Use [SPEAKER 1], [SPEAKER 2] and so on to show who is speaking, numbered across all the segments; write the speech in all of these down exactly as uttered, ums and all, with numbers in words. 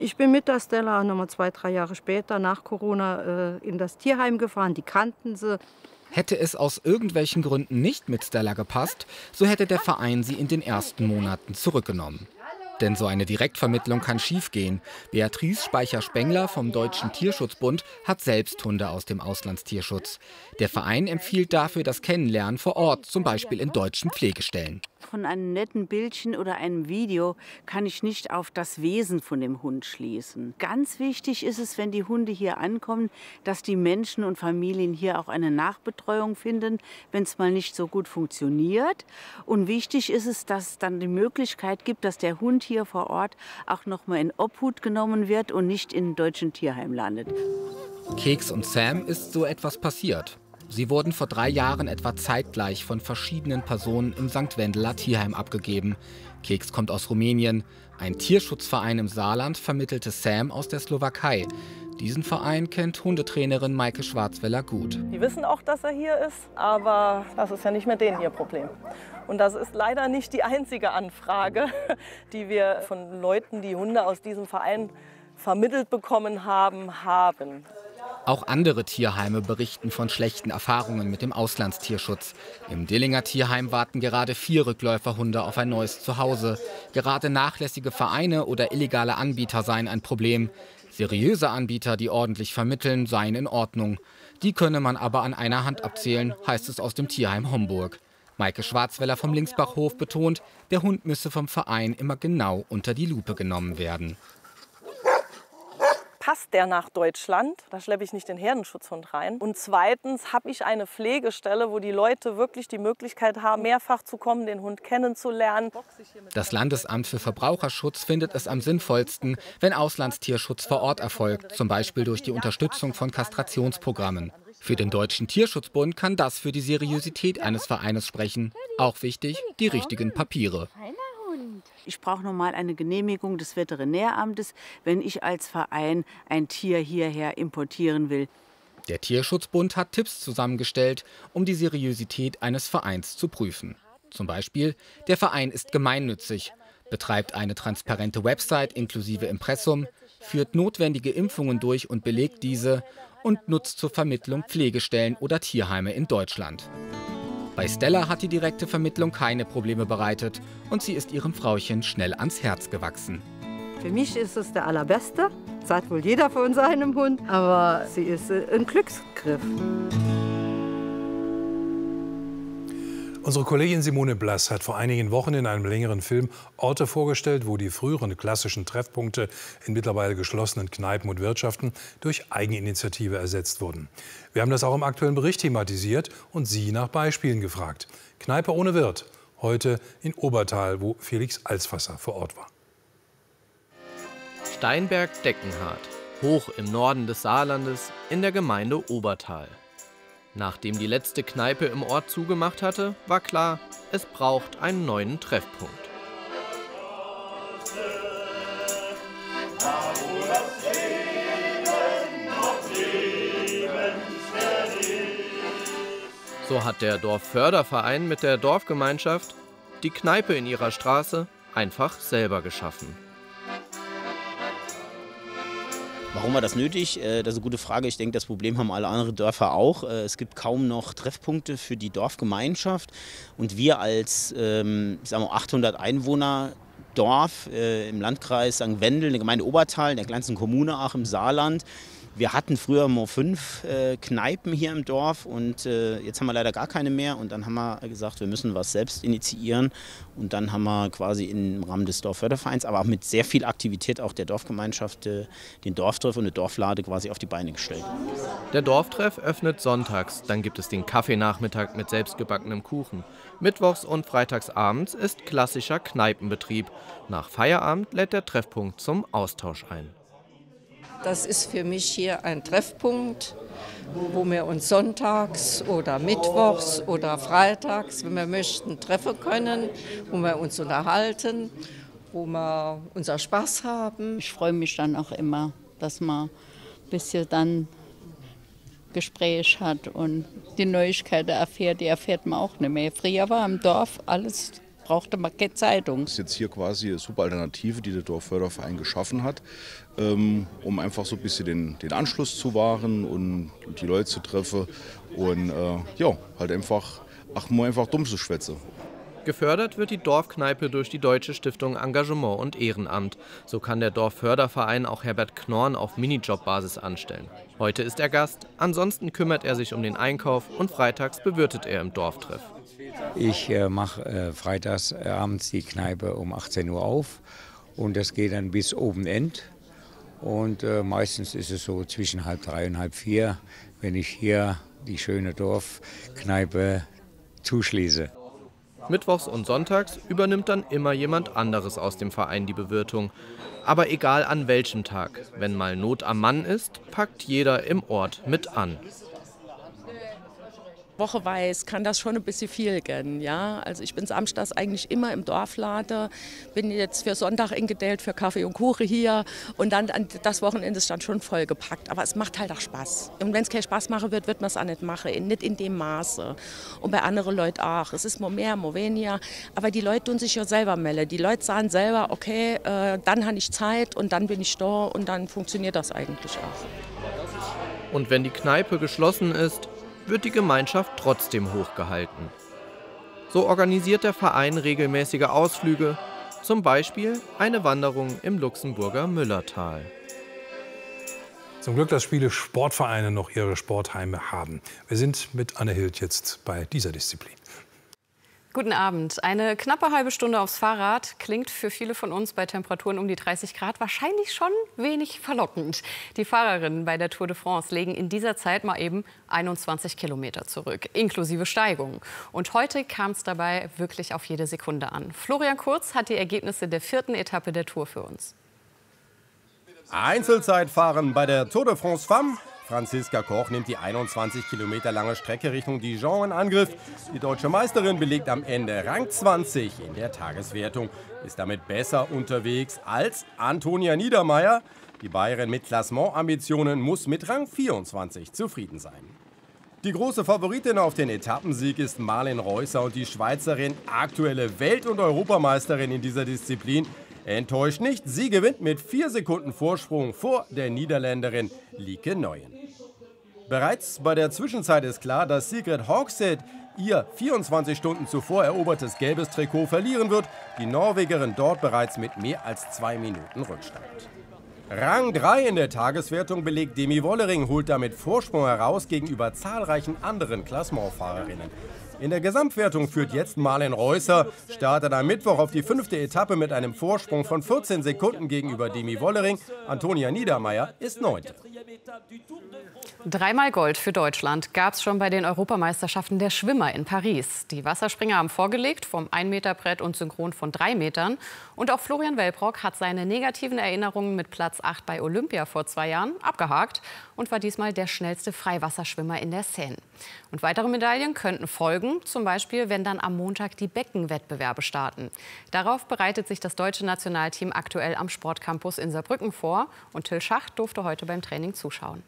[SPEAKER 1] Ich bin mit der Stella nochmal zwei, drei Jahre später nach Corona äh, in das Tierheim gefahren. Die kannten sie.
[SPEAKER 2] Hätte es aus irgendwelchen Gründen nicht mit Stella gepasst, so hätte der Verein sie in den ersten Monaten zurückgenommen. Denn so eine Direktvermittlung kann schiefgehen. Beatrice Speicher-Spengler vom Deutschen Tierschutzbund hat selbst Hunde aus dem Auslandstierschutz. Der Verein empfiehlt dafür das Kennenlernen vor Ort, zum Beispiel in deutschen Pflegestellen.
[SPEAKER 3] Von einem netten Bildchen oder einem Video kann ich nicht auf das Wesen von dem Hund schließen. Ganz wichtig ist es, wenn die Hunde hier ankommen, dass die Menschen und Familien hier auch eine Nachbetreuung finden, wenn es mal nicht so gut funktioniert. Und wichtig ist es, dass es dann die Möglichkeit gibt, dass der Hund hier vor Ort auch noch mal in Obhut genommen wird und nicht in deutschen Tierheim landet.
[SPEAKER 2] Keks und Sam ist so etwas passiert. Sie wurden vor drei Jahren etwa zeitgleich von verschiedenen Personen im Sankt Wendeler Tierheim abgegeben. Keks kommt aus Rumänien. Ein Tierschutzverein im Saarland vermittelte Sam aus der Slowakei. Diesen Verein kennt Hundetrainerin Maike Schwarzweller gut.
[SPEAKER 4] Die wissen auch, dass er hier ist, aber das ist ja nicht mehr denen ihr Problem. Und das ist leider nicht die einzige Anfrage, die wir von Leuten, die Hunde aus diesem Verein vermittelt bekommen haben, haben.
[SPEAKER 2] Auch andere Tierheime berichten von schlechten Erfahrungen mit dem Auslandstierschutz. Im Dillinger Tierheim warten gerade vier Rückläuferhunde auf ein neues Zuhause. Gerade nachlässige Vereine oder illegale Anbieter seien ein Problem. Seriöse Anbieter, die ordentlich vermitteln, seien in Ordnung. Die könne man aber an einer Hand abzählen, heißt es aus dem Tierheim Homburg. Maike Schwarzweller vom Linksbachhof betont, der Hund müsse vom Verein immer genau unter die Lupe genommen werden.
[SPEAKER 4] Passt der nach Deutschland? Da schleppe ich nicht den Herdenschutzhund rein. Und zweitens habe ich eine Pflegestelle, wo die Leute wirklich die Möglichkeit haben, mehrfach zu kommen, den Hund kennenzulernen.
[SPEAKER 2] Das Landesamt für Verbraucherschutz findet es am sinnvollsten, wenn Auslandstierschutz vor Ort erfolgt, zum Beispiel durch die Unterstützung von Kastrationsprogrammen. Für den Deutschen Tierschutzbund kann das für die Seriosität eines Vereines sprechen. Auch wichtig, die richtigen Papiere.
[SPEAKER 3] Ich brauche nochmal eine Genehmigung des Veterinäramtes, wenn ich als Verein ein Tier hierher importieren will.
[SPEAKER 2] Der Tierschutzbund hat Tipps zusammengestellt, um die Seriosität eines Vereins zu prüfen. Zum Beispiel, der Verein ist gemeinnützig, betreibt eine transparente Website inklusive Impressum, führt notwendige Impfungen durch und belegt diese und nutzt zur Vermittlung Pflegestellen oder Tierheime in Deutschland. Bei Stella hat die direkte Vermittlung keine Probleme bereitet und sie ist ihrem Frauchen schnell ans Herz gewachsen.
[SPEAKER 1] Für mich ist es der allerbeste. Sagt wohl jeder von seinem Hund, aber sie ist ein Glücksgriff.
[SPEAKER 5] Unsere Kollegin Simone Blass hat vor einigen Wochen in einem längeren Film Orte vorgestellt, wo die früheren klassischen Treffpunkte in mittlerweile geschlossenen Kneipen und Wirtschaften durch Eigeninitiative ersetzt wurden. Wir haben das auch im aktuellen Bericht thematisiert und Sie nach Beispielen gefragt. Kneipe ohne Wirt, heute in Obertal, wo Felix Alsvasser vor Ort war.
[SPEAKER 6] Steinberg-Deckenhardt, hoch im Norden des Saarlandes in der Gemeinde Obertal. Nachdem die letzte Kneipe im Ort zugemacht hatte, war klar, es braucht einen neuen Treffpunkt. So hat der Dorfförderverein mit der Dorfgemeinschaft die Kneipe in ihrer Straße einfach selber geschaffen.
[SPEAKER 7] Warum war das nötig? Das ist eine gute Frage. Ich denke, das Problem haben alle anderen Dörfer auch. Es gibt kaum noch Treffpunkte für die Dorfgemeinschaft. Und wir als ähm, ich sag mal achthundert Einwohner Dorf äh, im Landkreis Sankt Wendel, in der Gemeinde Obertal, in der kleinsten Kommune auch im Saarland. Wir hatten früher mal fünf äh, Kneipen hier im Dorf und äh, jetzt haben wir leider gar keine mehr. Und dann haben wir gesagt, wir müssen was selbst initiieren. Und dann haben wir quasi im Rahmen des Dorffördervereins, aber auch mit sehr viel Aktivität auch der Dorfgemeinschaft, äh, den Dorftreff und eine Dorflade quasi auf die Beine gestellt.
[SPEAKER 6] Der Dorftreff öffnet sonntags, dann gibt es den Kaffeenachmittag mit selbstgebackenem Kuchen. Mittwochs und freitagsabends ist klassischer Kneipenbetrieb. Nach Feierabend lädt der Treffpunkt zum Austausch ein.
[SPEAKER 8] Das ist für mich hier ein Treffpunkt, wo wir uns sonntags oder mittwochs oder freitags, wenn wir möchten, treffen können, wo wir uns unterhalten, wo wir unser Spaß haben.
[SPEAKER 9] Ich freue mich dann auch immer, dass man ein bisschen dann Gespräch hat und die Neuigkeiten erfährt, die erfährt man auch nicht mehr. Früher war im Dorf alles brauchte man keine Zeitung.
[SPEAKER 10] Das ist jetzt hier quasi eine super Alternative, die der Dorfförderverein geschaffen hat, ähm, um einfach so ein bisschen den, den Anschluss zu wahren und die Leute zu treffen und äh, ja, halt einfach, ach, mal einfach dumm zu schwätzen.
[SPEAKER 6] Gefördert wird die Dorfkneipe durch die Deutsche Stiftung Engagement und Ehrenamt. So kann der Dorfförderverein auch Herbert Knorn auf Minijobbasis anstellen. Heute ist er Gast, ansonsten kümmert er sich um den Einkauf und freitags bewirtet er im Dorftreff.
[SPEAKER 11] Ich äh, mache äh, freitags äh, abends die Kneipe um achtzehn Uhr auf und das geht dann bis Open End. Und äh, meistens ist es so zwischen halb drei und halb vier, wenn ich hier die schöne Dorfkneipe zuschließe.
[SPEAKER 6] Mittwochs und sonntags übernimmt dann immer jemand anderes aus dem Verein die Bewirtung. Aber egal an welchem Tag, wenn mal Not am Mann ist, packt jeder im Ort mit an.
[SPEAKER 12] Wocheweise kann das schon ein bisschen viel gehen. Ja? Also ich bin samstags eigentlich immer im Dorfladen, bin jetzt für Sonntag eingedellt für Kaffee und Kuchen hier und dann das Wochenende ist dann schon vollgepackt. Aber es macht halt auch Spaß. Und wenn es keinen Spaß machen wird, wird man es auch nicht machen, nicht in dem Maße. Und bei anderen Leuten auch. Es ist mal mehr, mal weniger. Aber die Leute tun sich ja selber melden. Die Leute sagen selber, okay, äh, dann habe ich Zeit und dann bin ich da und dann funktioniert das eigentlich auch.
[SPEAKER 6] Und wenn die Kneipe geschlossen ist, wird die Gemeinschaft trotzdem hochgehalten. So organisiert der Verein regelmäßige Ausflüge, zum Beispiel eine Wanderung im Luxemburger Müllertal.
[SPEAKER 5] Zum Glück, dass viele Sportvereine noch ihre Sportheime haben. Wir sind mit Anne Hild jetzt bei dieser Disziplin.
[SPEAKER 13] Guten Abend. Eine knappe halbe Stunde aufs Fahrrad klingt für viele von uns bei Temperaturen um die dreißig Grad wahrscheinlich schon wenig verlockend. Die Fahrerinnen bei der Tour de France legen in dieser Zeit mal eben einundzwanzig Kilometer zurück, inklusive Steigung. Und heute kam es dabei wirklich auf jede Sekunde an. Florian Kurz hat die Ergebnisse der vierten Etappe der Tour für uns.
[SPEAKER 14] Einzelzeitfahren bei der Tour de France Femme. Franziska Koch nimmt die einundzwanzig Kilometer lange Strecke Richtung Dijon in Angriff. Die deutsche Meisterin belegt am Ende Rang zwanzig in der Tageswertung, ist damit besser unterwegs als Antonia Niedermeier. Die Bayerin mit Klassementambitionen muss mit Rang vierundzwanzig zufrieden sein. Die große Favoritin auf den Etappensieg ist Marlen Reusser und die Schweizerin, aktuelle Welt- und Europameisterin in dieser Disziplin. Enttäuscht nicht, sie gewinnt mit vier Sekunden Vorsprung vor der Niederländerin Lieke Nuyen. Bereits bei der Zwischenzeit ist klar, dass Sigrid Hogshead ihr vierundzwanzig Stunden zuvor erobertes gelbes Trikot verlieren wird. Die Norwegerin dort bereits mit mehr als zwei Minuten Rückstand. Rang drei in der Tageswertung belegt Demi Wollering, holt damit Vorsprung heraus gegenüber zahlreichen anderen Klassementfahrerinnen. In der Gesamtwertung führt jetzt Marlen Reusser, startet am Mittwoch auf die fünfte Etappe mit einem Vorsprung von vierzehn Sekunden gegenüber Demi Wollering. Antonia Niedermeier ist Neunte.
[SPEAKER 13] Dreimal Gold für Deutschland gab es schon bei den Europameisterschaften der Schwimmer in Paris. Die Wasserspringer haben vorgelegt, vom ein Meter Brett und Synchron von drei Metern. Und auch Florian Wellbrock hat seine negativen Erinnerungen mit Platz acht bei Olympia vor zwei Jahren abgehakt und war diesmal der schnellste Freiwasserschwimmer in der Seine. Und weitere Medaillen könnten folgen, zum Beispiel, wenn dann am Montag die Beckenwettbewerbe starten. Darauf bereitet sich das deutsche Nationalteam aktuell am Sportcampus in Saarbrücken vor. Und Till Schacht durfte heute beim Training zuschauen.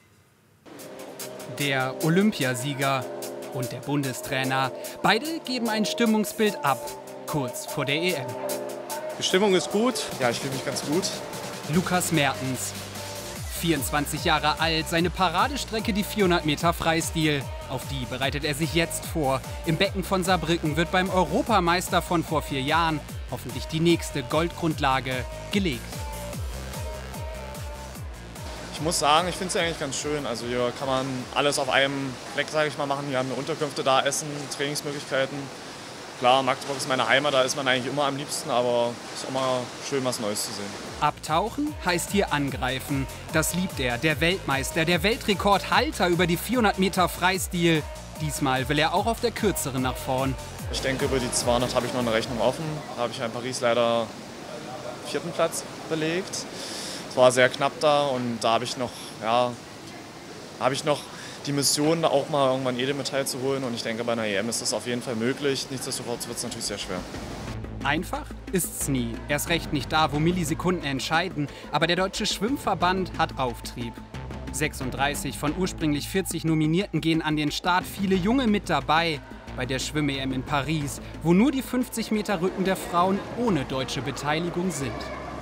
[SPEAKER 15] Der Olympiasieger und der Bundestrainer, beide geben ein Stimmungsbild ab, kurz vor der E M.
[SPEAKER 16] Die Stimmung ist gut, ja, ich fühle mich ganz gut.
[SPEAKER 15] Lukas Mertens, vierundzwanzig Jahre alt, seine Paradestrecke die vierhundert Meter Freistil. Auf die bereitet er sich jetzt vor. Im Becken von Saarbrücken wird beim Europameister von vor vier Jahren hoffentlich die nächste Goldgrundlage gelegt.
[SPEAKER 16] Ich muss sagen, ich finde es eigentlich ganz schön. Also hier kann man alles auf einem Fleck, sage ich mal, machen. Hier haben wir Unterkünfte da, Essen, Trainingsmöglichkeiten. Klar, Magdeburg ist meine Heimat, da ist man eigentlich immer am liebsten, aber es ist immer schön, was Neues zu sehen.
[SPEAKER 15] Abtauchen heißt hier angreifen. Das liebt er, der Weltmeister, der Weltrekordhalter über die vierhundert Meter Freistil. Diesmal will er auch auf der kürzeren nach vorn.
[SPEAKER 16] Ich denke, über die zweihundert habe ich noch eine Rechnung offen. Da habe ich in Paris leider vierten Platz belegt. Es war sehr knapp da und da habe ich noch, ja, habe ich noch die Mission, auch mal irgendwann Edelmetall zu holen. Und ich denke, bei einer E M ist das auf jeden Fall möglich. Nichtsdestotrotz wird es natürlich sehr schwer.
[SPEAKER 15] Einfach ist's nie. Erst recht nicht da, wo Millisekunden entscheiden. Aber der Deutsche Schwimmverband hat Auftrieb. sechsunddreißig von ursprünglich vierzig Nominierten gehen an den Start, viele Junge mit dabei. bei der Schwimm-E M in Paris, wo nur die fünfzig Meter Rücken der Frauen ohne deutsche Beteiligung sind.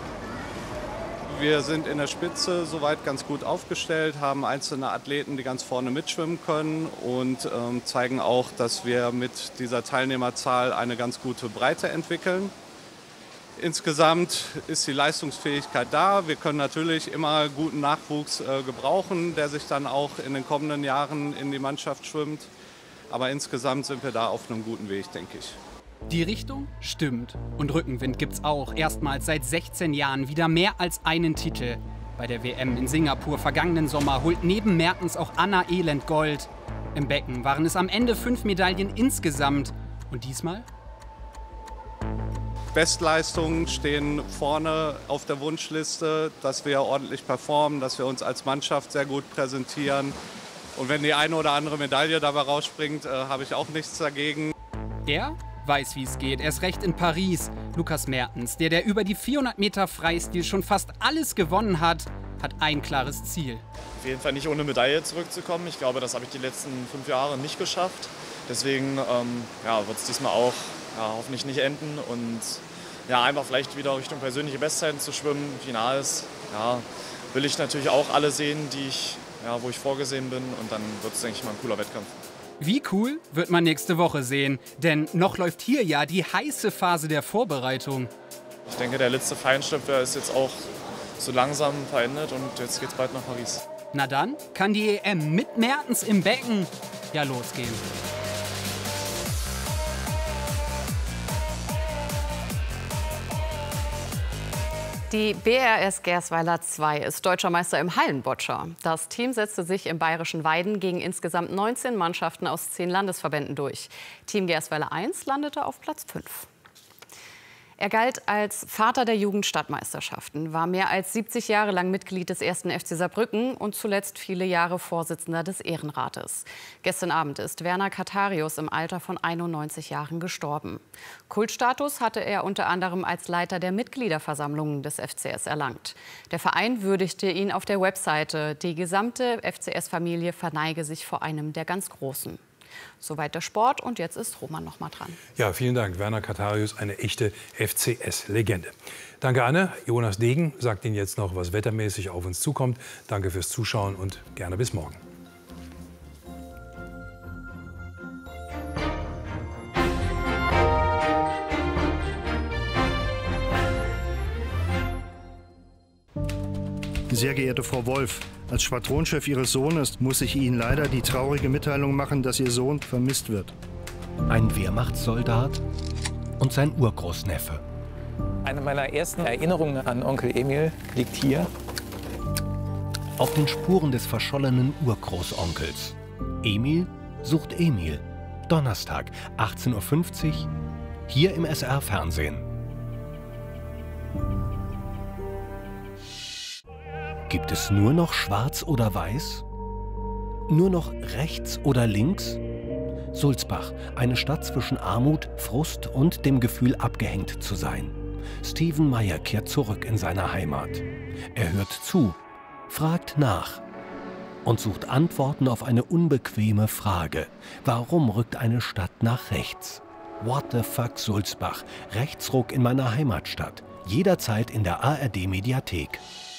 [SPEAKER 17] Wir sind in der Spitze soweit ganz gut aufgestellt, haben einzelne Athleten, die ganz vorne mitschwimmen können und ähm, zeigen auch, dass wir mit dieser Teilnehmerzahl eine ganz gute Breite entwickeln. Insgesamt ist die Leistungsfähigkeit da. Wir können natürlich immer guten Nachwuchs äh, gebrauchen, der sich dann auch in den kommenden Jahren in die Mannschaft schwimmt. Aber insgesamt sind wir da auf einem guten Weg, denke ich.
[SPEAKER 15] Die Richtung stimmt. Und Rückenwind gibt's auch. Erstmals seit sechzehn Jahren wieder mehr als einen Titel. Bei der W M in Singapur vergangenen Sommer holt neben Mertens auch Anna Elend Gold. Im Becken waren es am Ende fünf Medaillen insgesamt. Und diesmal?
[SPEAKER 17] Bestleistungen stehen vorne auf der Wunschliste, dass wir ordentlich performen, dass wir uns als Mannschaft sehr gut präsentieren. Und wenn die eine oder andere Medaille dabei rausspringt, äh, habe ich auch nichts dagegen.
[SPEAKER 15] Er weiß, wie es geht. Erst recht in Paris. Lukas Mertens, der, der über die vierhundert Meter Freistil schon fast alles gewonnen hat, hat ein klares Ziel.
[SPEAKER 16] Auf jeden Fall nicht ohne Medaille zurückzukommen. Ich glaube, das habe ich die letzten fünf Jahre nicht geschafft. Deswegen ähm, ja, wird es diesmal auch ja, hoffentlich nicht enden. Und ja, einfach vielleicht wieder Richtung persönliche Bestzeiten zu schwimmen. Finals ja, will ich natürlich auch alle sehen, die ich, ja, wo ich vorgesehen bin. Und dann wird es, denke ich, mal ein cooler Wettkampf.
[SPEAKER 15] Wie cool, wird man nächste Woche sehen. Denn noch läuft hier ja die heiße Phase der Vorbereitung.
[SPEAKER 16] Ich denke, der letzte Feinschlüpfer ist jetzt auch so langsam verendet und jetzt geht's bald nach Paris.
[SPEAKER 15] Na dann kann die E M mit Mertens im Becken ja losgehen.
[SPEAKER 13] Die B R S Gersweiler zwei ist deutscher Meister im Hallenbotscher. Das Team setzte sich im bayerischen Weiden gegen insgesamt neunzehn Mannschaften aus zehn Landesverbänden durch. Team Gersweiler eins landete auf Platz fünf. Er galt als Vater der Jugendstadtmeisterschaften, war mehr als siebzig Jahre lang Mitglied des ersten F C Saarbrücken und zuletzt viele Jahre Vorsitzender des Ehrenrates. Gestern Abend ist Werner Katharius im Alter von einundneunzig Jahren gestorben. Kultstatus hatte er unter anderem als Leiter der Mitgliederversammlungen des F C S erlangt. Der Verein würdigte ihn auf der Webseite. Die gesamte F C S-Familie verneige sich vor einem der ganz Großen. Soweit der Sport und jetzt ist Roman noch mal dran.
[SPEAKER 5] Ja, vielen Dank. Werner Katharius, eine echte F C S-Legende. Danke, Anne. Jonas Degen sagt Ihnen jetzt noch, was wettermäßig auf uns zukommt. Danke fürs Zuschauen und gerne bis morgen.
[SPEAKER 18] Sehr geehrte Frau Wolf, als Schwadronchef Ihres Sohnes muss ich Ihnen leider die traurige Mitteilung machen, dass Ihr Sohn vermisst wird.
[SPEAKER 19] Ein Wehrmachtssoldat und sein Urgroßneffe.
[SPEAKER 20] Eine meiner ersten Erinnerungen an Onkel Emil liegt hier.
[SPEAKER 19] Auf den Spuren des verschollenen Urgroßonkels. Emil sucht Emil. Donnerstag, achtzehn Uhr fünfzig, hier im S R-Fernsehen. Gibt es nur noch schwarz oder weiß? Nur noch rechts oder links? Sulzbach, eine Stadt zwischen Armut, Frust und dem Gefühl, abgehängt zu sein. Steven Meyer kehrt zurück in seine Heimat. Er hört zu, fragt nach und sucht Antworten auf eine unbequeme Frage. Warum rückt eine Stadt nach rechts? What the fuck Sulzbach? Rechtsruck in meiner Heimatstadt. Jederzeit in der A R D-Mediathek.